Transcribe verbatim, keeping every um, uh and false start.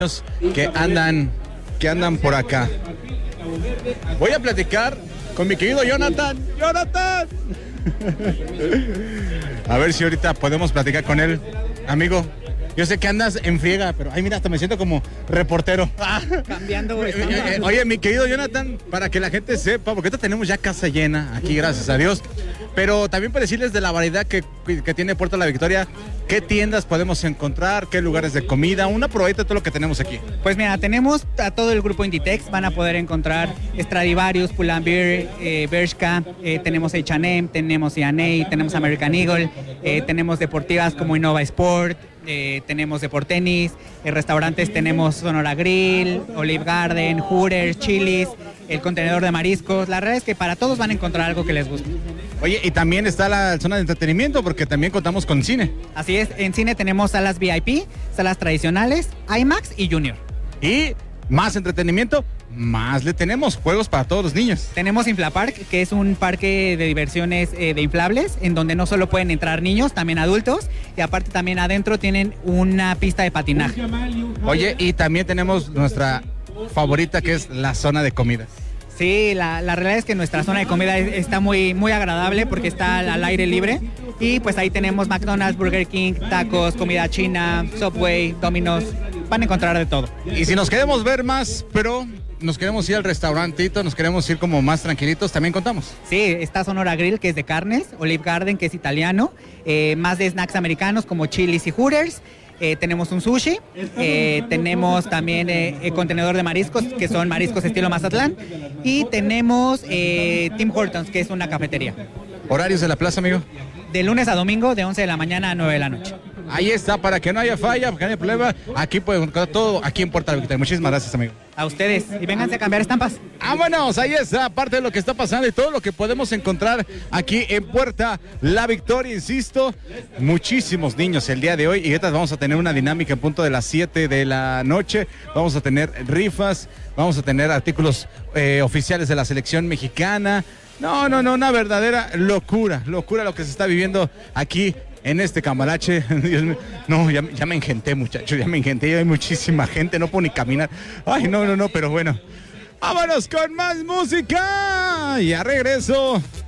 que andan, que andan por acá. Voy a platicar con mi querido Jonathan. ¡Jonathan! A ver si ahorita podemos platicar con él. Amigo, yo sé que andas en friega, pero ay, mira, hasta me siento como reportero. Cambiando. Eh, eh, Oye, mi querido Jonathan, para que la gente sepa, porque ahorita tenemos ya casa llena aquí, gracias a Dios. Pero también para decirles de la variedad que, que tiene Puerto La Victoria, qué tiendas podemos encontrar, qué lugares de comida, una probadita de todo lo que tenemos aquí. Pues mira, tenemos a todo el grupo Inditex, van a poder encontrar Stradivarius, Pull&Bear, eh, Bershka, eh, tenemos H and M, tenemos C and A, tenemos American Eagle, eh, tenemos deportivas como Innova Sport, eh, tenemos Deportenis, eh, restaurantes tenemos Sonora Grill, Olive Garden, Hooters, Chili's, el contenedor de mariscos. La verdad es que para todos van a encontrar algo que les guste. Oye, y también está la zona de entretenimiento, porque también contamos con cine. Así es, en cine tenemos salas V I P, salas tradicionales, IMAX y Junior. Y más entretenimiento, más le tenemos juegos para todos los niños. Tenemos Inflapark, que es un parque de diversiones eh, de inflables, en donde no solo pueden entrar niños, también adultos, y aparte también adentro tienen una pista de patinaje. Oye, y también tenemos nuestra favorita, que es la zona de comidas. Sí, la, la realidad es que nuestra zona de comida está muy, muy agradable porque está al, al aire libre, y pues ahí tenemos McDonald's, Burger King, tacos, comida china, Subway, Domino's, van a encontrar de todo. Y si nos queremos ver más, pero nos queremos ir al restaurantito, nos queremos ir como más tranquilitos, también contamos. Sí, está Sonora Grill, que es de carnes, Olive Garden, que es italiano, eh, más de snacks americanos como Chili's y Hooters. Eh, tenemos un sushi, eh, tenemos también eh, el contenedor de mariscos, que son mariscos estilo Mazatlán, y tenemos eh, Tim Hortons, que es una cafetería. ¿Horarios de la plaza, amigo? De lunes a domingo, de once de la mañana a nueve de la noche. Ahí está, para que no haya falla, para que no haya problema. Aquí pueden encontrar todo, aquí en Puerto La Victoria. Muchísimas gracias, amigo. A ustedes, y vénganse a cambiar estampas. Vámonos, ahí está, parte de lo que está pasando y todo lo que podemos encontrar aquí en Puerto La Victoria, insisto. Muchísimos niños el día de hoy, y ahorita vamos a tener una dinámica en punto de las siete de la noche. Vamos a tener rifas, vamos a tener artículos eh, oficiales de la selección mexicana. No, no, no, una verdadera locura, locura lo que se está viviendo aquí en este cambalache. Dios mío, no, ya, ya me engenté, muchachos, ya me engenté, ya hay muchísima gente, no puedo ni caminar. Ay, no, no, no, pero bueno, vámonos con más música, ya regreso.